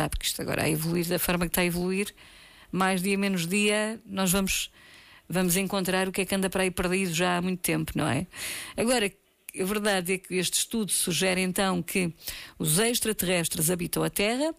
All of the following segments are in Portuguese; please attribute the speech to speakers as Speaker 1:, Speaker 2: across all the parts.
Speaker 1: sabe que isto agora a evoluir da forma que está a evoluir, mais dia menos dia, nós vamos encontrar o que é que anda para aí perdido já há muito tempo, não é? Agora, a verdade é que este estudo sugere então que os extraterrestres habitam a Terra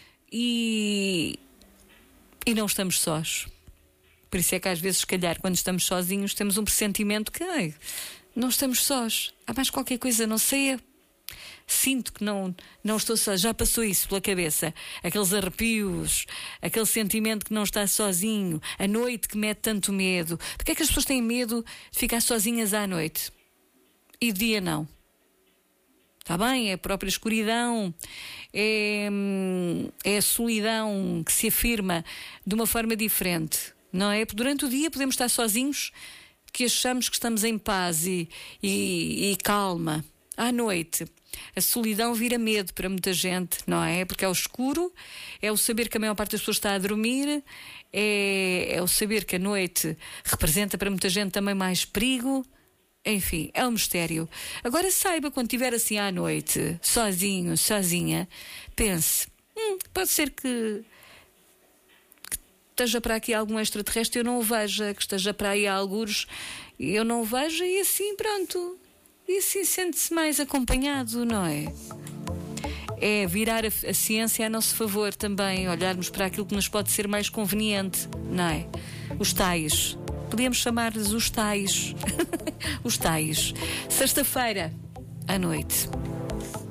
Speaker 1: e não estamos sós. Por isso é que às vezes, se calhar, quando estamos sozinhos, temos um pressentimento que não estamos sós. Há mais qualquer coisa, não sei. Sinto que não estou só. Já passou isso pela cabeça. Aqueles arrepios, aquele sentimento que não está sozinho. A noite que mete tanto medo. Porque é que as pessoas têm medo de ficar sozinhas à noite? E de dia não? Está bem, é a própria escuridão, é a solidão que se afirma de uma forma diferente, não é? Durante o dia podemos estar sozinhos, que achamos que estamos em paz e calma. À noite, a solidão vira medo para muita gente, não é? Porque é o escuro, é o saber que a maior parte das pessoas está a dormir, é o saber que a noite representa para muita gente também mais perigo. Enfim, é um mistério. Agora saiba, quando estiver assim à noite, sozinho, sozinha, pense, pode ser que esteja para aqui algum extraterrestre e eu não o veja, que esteja para aí algures e eu não o veja, e assim pronto. E assim sente-se mais acompanhado, não é? É virar a ciência a nosso favor também, olharmos para aquilo que nos pode ser mais conveniente, não é? Os tais. Podíamos chamar-lhes os tais. Os tais. Sexta-feira, à noite.